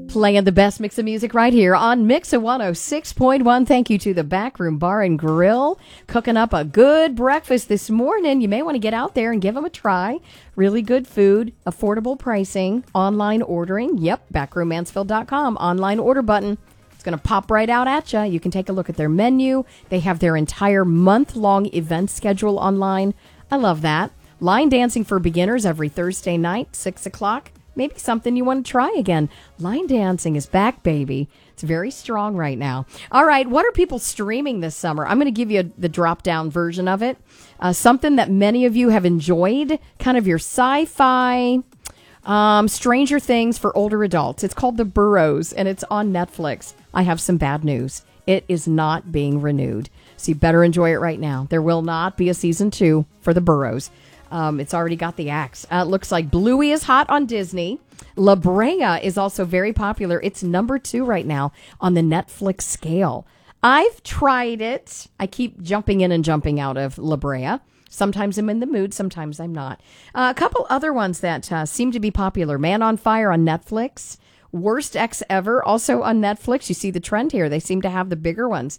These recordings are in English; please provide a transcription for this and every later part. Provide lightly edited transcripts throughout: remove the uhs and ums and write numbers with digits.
Playing the best mix of music right here on Mix of 106.1. Thank you to the Backroom Bar and Grill. Cooking up a good breakfast this morning. You may want to get out there and give them a try. Really good food, affordable pricing, online ordering. Yep, backroommansfield.com. Online order button. It's going to pop right out at you. You can take a look at their menu. They have their entire month-long event schedule online. I love that. Line dancing for beginners every Thursday night, 6 o'clock. Maybe something you want to try again. Line dancing is back, baby. It's very strong right now. All right, what are people streaming this summer? I'm going to give you the drop-down version of it. Something that many of you have enjoyed, kind of your sci-fi, Stranger Things for older adults. It's called The Burrows, and it's on Netflix. I have some bad news. It is not being renewed, so you better enjoy it right now. There will not be a season 2 for The Burrows. It's already got the axe. It looks like Bluey is hot on Disney. La Brea is also very popular. It's number 2 right now on the Netflix scale. I've tried it. I keep jumping in and jumping out of La Brea. Sometimes I'm in the mood, sometimes I'm not. A couple other ones that seem to be popular. Man on Fire on Netflix. Worst Ex Ever, also on Netflix. You see the trend here. They seem to have the bigger ones.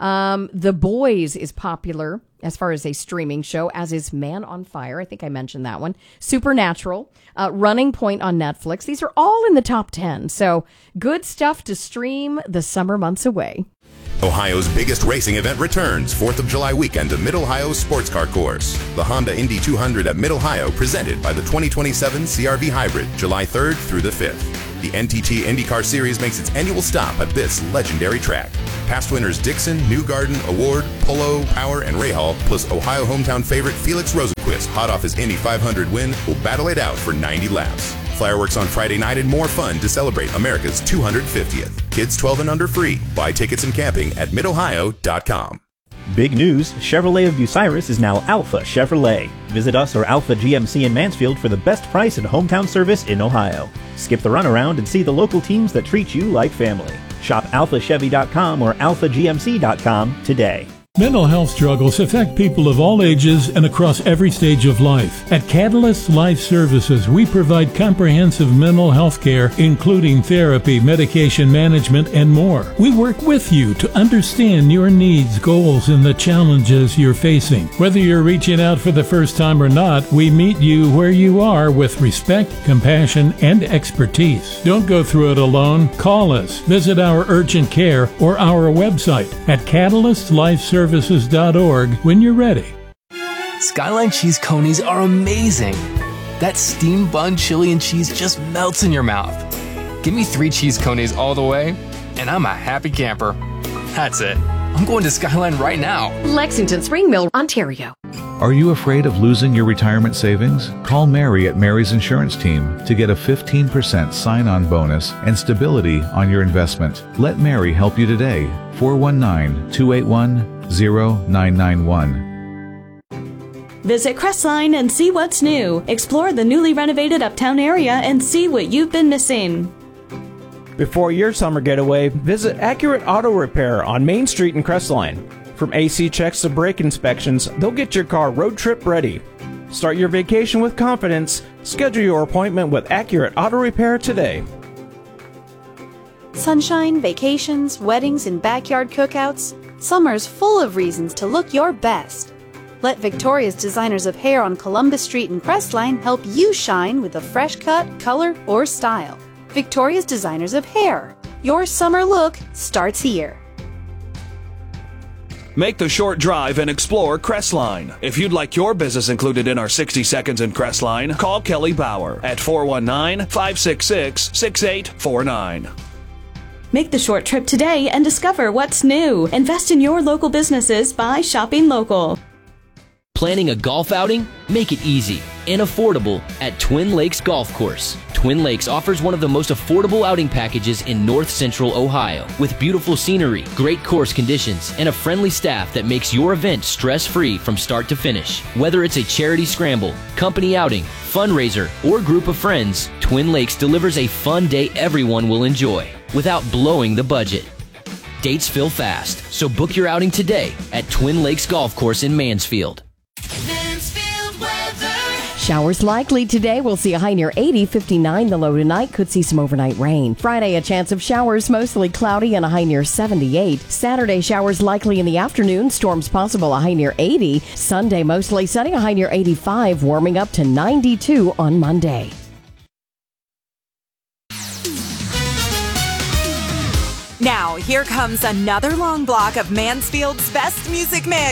The Boys is popular as far as a streaming show, as is Man on Fire. I think I mentioned that one. Supernatural, Running Point on Netflix. These are all in the top 10. So good stuff to stream the summer months away. Ohio's biggest racing event returns 4th of July weekend to Mid-Ohio Sports Car Course. The Honda Indy 200 at Mid-Ohio, presented by the 2027 CR-V Hybrid, July 3rd through the 5th. The NTT IndyCar Series makes its annual stop at this legendary track. Past winners Dixon, Newgarden, Award, Polo, Power, and Rahal, plus Ohio hometown favorite Felix Rosenqvist, hot off his Indy 500 win, will battle it out for 90 laps. Fireworks on Friday night and more fun to celebrate America's 250th. Kids 12 and under free. Buy tickets and camping at midohio.com. Big news, Chevrolet of Bucyrus is now Alpha Chevrolet. Visit us or Alpha GMC in Mansfield for the best price and hometown service in Ohio. Skip the runaround and see the local teams that treat you like family. Shop alphachevy.com or alphagmc.com today. Mental health struggles affect people of all ages and across every stage of life. At Catalyst Life Services, we provide comprehensive mental health care, including therapy, medication management, and more. We work with you to understand your needs, goals, and the challenges you're facing. Whether you're reaching out for the first time or not, we meet you where you are with respect, compassion, and expertise. Don't go through it alone. Call us. Visit our urgent care or our website at catalystlifeservices.org when you're ready. Skyline cheese conies are amazing. That steamed bun chili and cheese just melts in your mouth. Give me 3 cheese conies all the way, and I'm a happy camper. That's it. I'm going to Skyline right now. Lexington, Spring Mill, Ontario. Are you afraid of losing your retirement savings? Call Mary at Mary's Insurance Team to get a 15% sign-on bonus and stability on your investment. Let Mary help you today. 419-281-0991. Visit Crestline and see what's new. Explore the newly renovated Uptown area and see what you've been missing. Before your summer getaway, visit Accurate Auto Repair on Main Street in Crestline. From AC checks to brake inspections, they'll get your car road trip ready. Start your vacation with confidence. Schedule your appointment with Accurate Auto Repair today. Sunshine, vacations, weddings, and backyard cookouts. Summer's full of reasons to look your best. Let Victoria's Designers of Hair on Columbus Street in Crestline help you shine with a fresh cut, color, or style. Victoria's Designers of Hair. Your summer look starts here. Make the short drive and explore Crestline. If you'd like your business included in our 60 Seconds in Crestline, call Kelly Bauer at 419-566-6849. Make the short trip today and discover what's new. Invest in your local businesses by shopping local. Planning a golf outing? Make it easy and affordable at Twin Lakes Golf Course. Twin Lakes offers one of the most affordable outing packages in North Central Ohio, with beautiful scenery, great course conditions, and a friendly staff that makes your event stress-free from start to finish. Whether it's a charity scramble, company outing, fundraiser, or group of friends, Twin Lakes delivers a fun day everyone will enjoy without blowing the budget. Dates fill fast, so book your outing today at Twin Lakes Golf Course in Mansfield. Showers likely today. We'll see a high near 80, 59 the low tonight. Could see some overnight rain. Friday, a chance of showers, mostly cloudy and a high near 78. Saturday, showers likely in the afternoon. Storms possible, a high near 80. Sunday, mostly sunny, a high near 85. Warming up to 92 on Monday. Now, here comes another long block of Mansfield's Best Music Mix.